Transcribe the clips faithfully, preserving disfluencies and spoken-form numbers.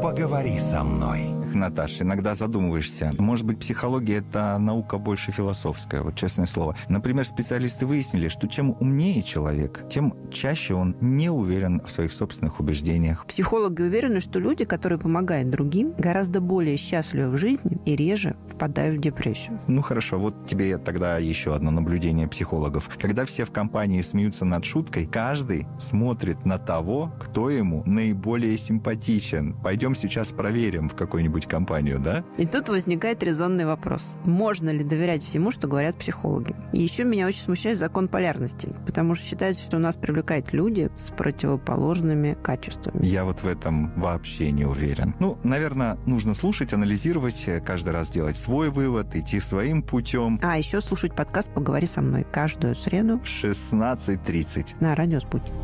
Поговори со мной. Наташ, иногда задумываешься. Может быть, психология – это наука больше философская, вот честное слово. Например, специалисты выяснили, что чем умнее человек, тем чаще он не уверен в своих собственных убеждениях. Психологи уверены, что люди, которые помогают другим, гораздо более счастливы в жизни и реже впадают в депрессию. Ну хорошо, вот тебе тогда еще одно наблюдение психологов. Когда все в компании смеются над шуткой, каждый смотрит на того, кто ему наиболее симпатичен. Пойдем сейчас проверим в какую-нибудь компанию, да? И тут возникает резонный вопрос. Можно ли доверять всему, что говорят психологи? И еще меня очень смущает закон полярности, потому что считается, что нас привлекают люди с противоположными качествами. Я вот в этом вообще не уверен. Ну, наверное, нужно слушать, анализировать, каждый раз делать свой вывод, идти своим путем. А еще слушать подкаст «Поговори со мной» каждую среду в шестнадцать тридцать на радио «Спутник».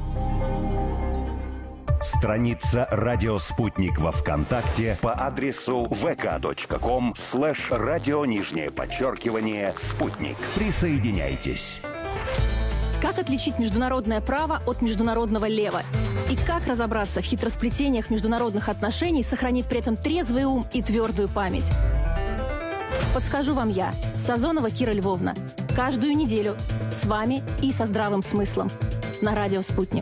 Страница «Радио Спутник» во ВКонтакте по адресу vk.com слэш радио нижнее подчеркивание «Спутник». Присоединяйтесь. Как отличить международное право от международного лева? И как разобраться в хитросплетениях международных отношений, сохранив при этом трезвый ум и твердую память? Подскажу вам я, Сазонова Кира Львовна. Каждую неделю с вами и со здравым смыслом на радио «Спутник».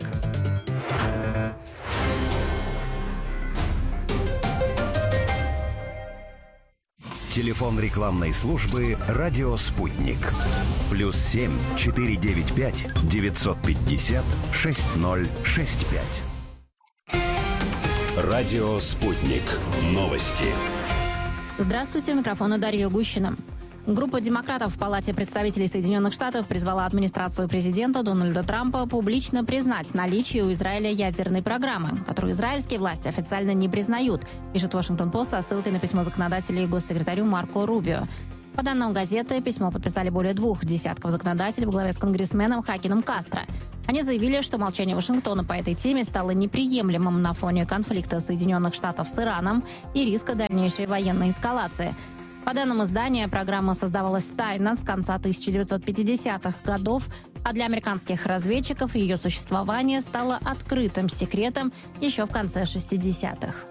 Телефон рекламной службы «Радио Спутник». Плюс семь четыре девять пять девятьсот пятьдесят шесть ноль шесть пять. Радио Спутник. Новости. Здравствуйте, у микрофона Дарья Гущина. Группа демократов в Палате представителей Соединенных Штатов призвала администрацию президента Дональда Трампа публично признать наличие у Израиля ядерной программы, которую израильские власти официально не признают, пишет Вашингтон-Пост со ссылкой на письмо законодателя и госсекретарю Марко Рубио. По данным газеты, письмо подписали более двух десятков законодателей во главе с конгрессменом Хакином Кастро. Они заявили, что молчание Вашингтона по этой теме стало неприемлемым на фоне конфликта Соединенных Штатов с Ираном и риска дальнейшей военной эскалации. По данным издания, программа создавалась тайно с конца тысяча девятьсот пятидесятых годов, а для американских разведчиков ее существование стало открытым секретом еще в конце шестидесятых.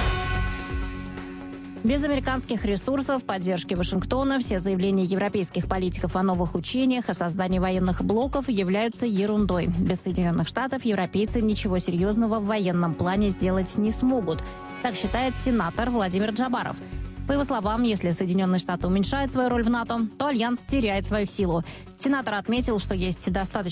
Без американских ресурсов, поддержки Вашингтона, все заявления европейских политиков о новых учениях, о создании военных блоков являются ерундой. Без Соединенных Штатов европейцы ничего серьезного в военном плане сделать не смогут. Так считает сенатор Владимир Джабаров. По его словам, если Соединенные Штаты уменьшают свою роль в НАТО, то альянс теряет свою силу. Сенатор отметил, что есть достаточно